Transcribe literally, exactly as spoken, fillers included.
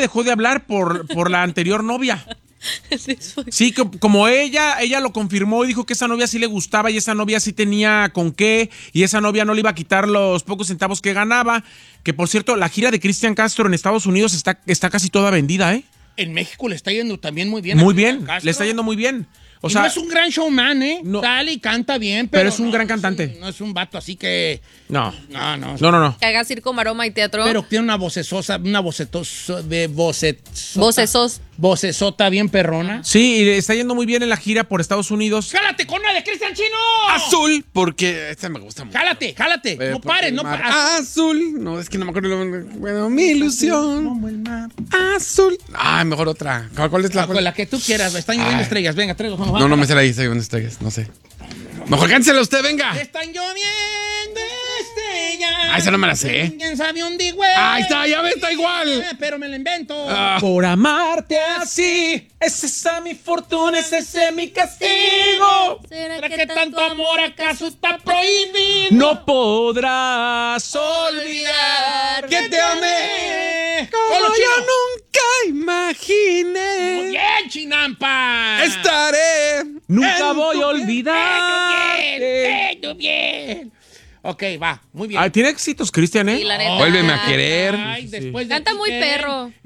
dejó de hablar por, por la anterior novia. Sí, que, como ella, ella lo confirmó y dijo que esa novia sí le gustaba y esa novia sí tenía con qué y esa novia no le iba a quitar los pocos centavos que ganaba. Que por cierto, la gira de Cristian Castro en Estados Unidos está, está casi toda vendida, ¿eh? En México le está yendo también muy bien. Muy bien, le está yendo muy bien. O y sea, no es un gran showman, ¿eh? No, Sale y canta bien, pero, pero es un no, gran no cantante. Es un, no es un vato así que... No. No, no. No, no, no. Que haga circo, maroma y teatro. Pero tiene una vocesosa, una vocetosa, de vocesota. Vocesos. Vocesota bien perrona. Sí, y le está yendo muy bien en la gira por Estados Unidos. ¡Jálate con una de Cristian Chino! Azul, porque esta me gusta mucho. ¡Jálate, jálate! Eh, no porque pares, el no mar pares. Azul. No, es que no me acuerdo. el- Bueno, mi ilusión. Como el mar. Azul. Ay, mejor otra. ¿Cuál, cuál es la La, la que tú quieras, están lloviendo Ay. estrellas. Venga, tres, dos, uno, No, no me sé la dice dónde estrellas, no sé. Mejor cántesela usted, venga. Están lloviendo estrellas. Ah, esa no me la sé. ¿Quién sabe dónde, güey? Ahí está, ya ves, está igual. Pero me la invento. Ah. Por amarte así, es esa mi fortuna, es ese mi castigo. ¿Será ¿Para qué tanto amor acaso está prohibido? No podrás olvidar que te amé. Como Solo yo Chino. nunca Muy imaginé. bien, Chinampa. Estaré. Nunca en voy tu- a olvidar. Bien, bien, bien. Ok, va, muy bien. Ah, tiene éxitos, Cristian, ¿eh? Sí, la neta. Vuélveme a querer. Ay, después de Canta ti, muy ¿qué? perro.